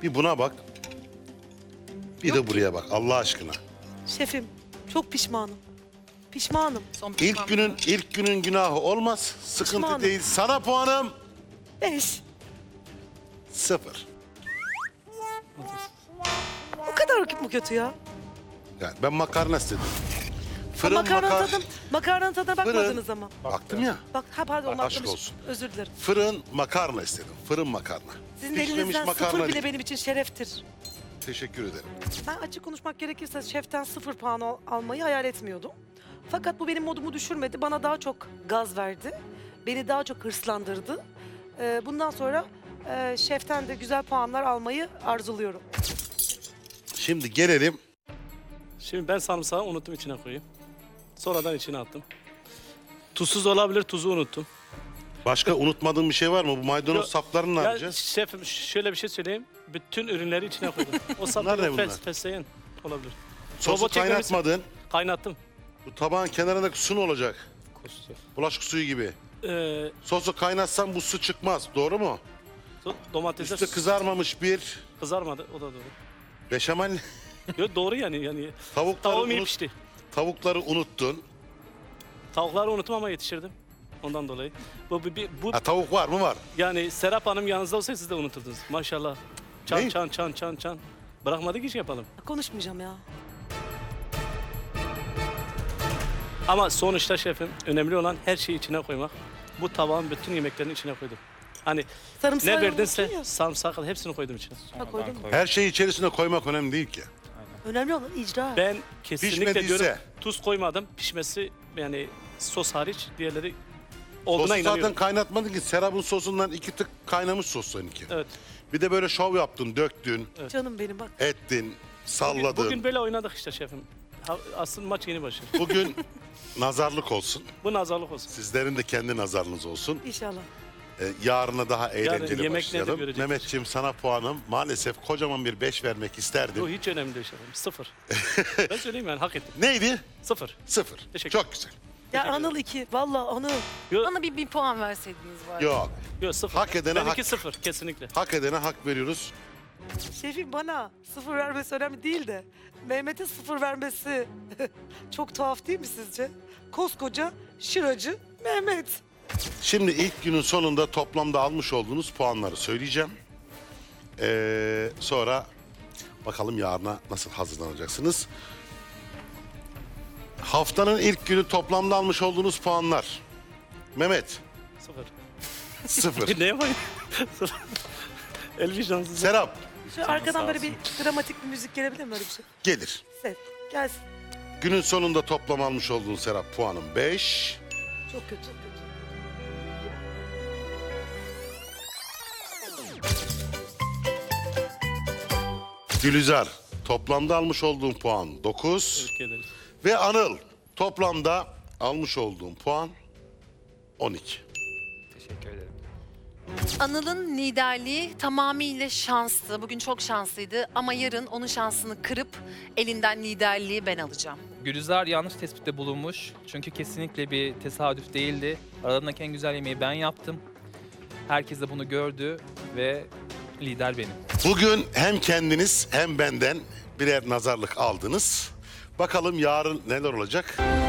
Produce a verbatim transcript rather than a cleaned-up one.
Bir buna bak. Bir Yok de ki. buraya bak Allah aşkına. Şefim çok pişmanım. Pişmanım. Son İlk pişmanlık günün mı? ilk günün günahı olmaz. Sıkıntı Pişmanım. değil. Sana puanım Beş. sıfır. O kadar mı kötü ya? Yani ben makarna istedim. Ha, Fırın makarna makar... tadım, makarna tadına bakmadınız ama. Baktım ya. Bak ha pardon Aşk bakmamış. olsun. Özür dilerim. Fırın makarna istedim. Fırın makarna. Sizin Pişmemiş elinizden makarna sıfır bile değil. benim için şereftir. Teşekkür ederim. Ben açık konuşmak gerekirse şeften sıfır puan al- almayı hayal etmiyordum. Fakat bu benim modumu düşürmedi. Bana daha çok gaz verdi. Beni daha çok hırslandırdı. Ee, bundan sonra e, şeften de güzel puanlar almayı arzuluyorum. Şimdi gelelim. Şimdi ben sarımsağı unuttum içine koyayım. Sonradan içine attım. Tuzsuz olabilir, tuzu unuttum. Başka unutmadığın bir şey var mı? Bu maydanoz Yok. saplarını ne Ya yapacağız? şefim şöyle bir şey söyleyeyim. Bütün ürünleri içine koydum. O Bunlar ne sapları bunlar? fes, fesleğen olabilir. Sosu Robot çekmemiz- kaynatmadın. Kaynattım. Bu tabağın kenarındaki su ne olacak? Kustu. Bulaşık suyu gibi. Ee, Sosu kaynatsan bu su çıkmaz. Doğru mu? do- domatesler Üstü kızarmamış bir kızarmadı. O da doğru. beşamel. Yok doğru yani. yani Tavukları, Tavuğum iyi unut, pişti. tavukları unuttun. Tavukları unuttum ama yetiştirdim. Ondan dolayı. Bu, bu, bu Ha, tavuk var mı? Var. yani Serap Hanım yanınızda olsaydı siz de unuturdunuz. Maşallah. Çan Ne? çan çan çan çan. Bırakmadık iş yapalım. Konuşmayacağım ya. Ama sonuçta şefim önemli olan her şeyi içine koymak. Bu tabağın bütün yemeklerini içine koydum. Hani Sarımsağı ne verdinse unuttun ya. sarımsak kadar hepsini koydum içine. Ha, koydum. Her şeyi içerisine koymak önemli değil ki. Önemli olan icra. Ben kesinlikle Pişmediyse. diyorum tuz koymadım. Pişmesi yani sos hariç diğerleri olduğuna Sosu inanıyorum. zaten kaynatmadın ki. Serap'ın sosundan iki tık kaynamış sos seninki. Evet. Bir de böyle şov yaptın, döktün, Canım benim bak. ettin, salladın. Bugün Bugün, böyle oynadık işte şefim. Ha- Aslında maç yeni başlıyor. nazarlık olsun. Bu nazarlık olsun. Sizlerin de kendi nazarınız olsun. İnşallah. Ee, yarına daha eğlenceli yemek başlayalım. nedir göreceksiniz. Mehmetciğim sana puanım. Maalesef kocaman bir beş vermek isterdim. Bu hiç önemli değil şefim. Sıfır. Ben söyleyeyim yani hak ettim. Neydi? Sıfır. Sıfır. Teşekkür Çok güzel. Ya Anıl iki. Vallahi Anıl. Yok, Bana bir, bir puan verseydiniz var. Yok. yok sıfır. Hak edene Benimki hak. sıfır kesinlikle. Hak edene hak veriyoruz. Şefim bana sıfır vermesi önemli değil de Mehmet'e sıfır vermesi çok tuhaf değil mi sizce? Koskoca şıracı Mehmet. Şimdi ilk günün sonunda toplamda almış olduğunuz puanları söyleyeceğim. Ee, sonra bakalım yarına nasıl hazırlanacaksınız. Haftanın ilk günü toplamda almış olduğunuz puanlar. Mehmet Sıfır. sıfır. ne yapayım? Sıfır. El vicdansız. Serap Şu arkadan böyle bir dramatik bir müzik gelebilir mi öyle bir şey? gelir. Ses gelsin. Günün sonunda toplam almış olduğun Serap puanım beş. Çok kötü. Gülizar toplamda almış olduğun puan dokuz. Teşekkür ederiz. Ve Anıl toplamda almış olduğun puan on iki. Teşekkür ederim. Anıl'ın liderliği tamamıyla şanslı. Bugün çok şanslıydı ama yarın onun şansını kırıp elinden liderliği ben alacağım. Gülizar yanlış tespitte bulunmuş. Çünkü kesinlikle bir tesadüf değildi. Aralarındaki en güzel yemeği ben yaptım. Herkes de bunu gördü ve lider benim. Bugün hem kendiniz hem benden birer nazarlık aldınız. Bakalım yarın neler olacak?